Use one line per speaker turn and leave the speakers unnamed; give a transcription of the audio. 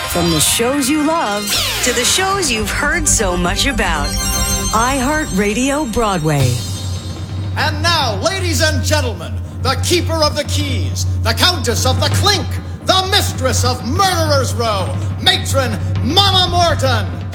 From the shows you love to the shows you've heard so much about. iHeartRadio Broadway.
And now, ladies and gentlemen, the keeper of the keys, the countess of the clink, the mistress of Murderers Row, matron Mama Morton.